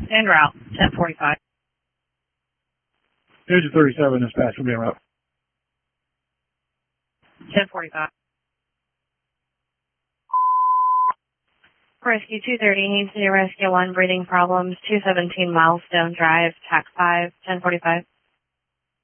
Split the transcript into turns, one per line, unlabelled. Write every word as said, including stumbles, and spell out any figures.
En route, ten forty-five.
Agent thirty-seven, dispatch will be en route.
ten forty-five. Rescue two thirty needs to rescue one, breathing problems, two seventeen Milestone Drive, T A C five, ten forty-five.